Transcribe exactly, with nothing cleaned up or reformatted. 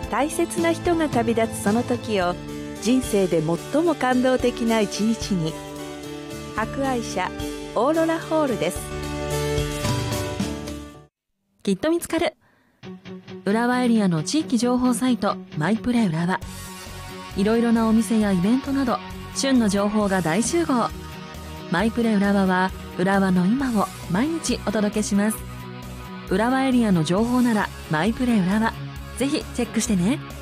大切な人が旅立つその時を人生で最も感動的な一日に。博愛社オーロラホールです。 きっと見つかる。浦和エリアの地域情報サイトマイプレ浦和。いろいろなお店やイベントなど旬の情報が大集合。マイプレ浦和は浦和の今を毎日お届けします。浦和エリアの情報ならマイプレ浦和、ぜひチェックしてね。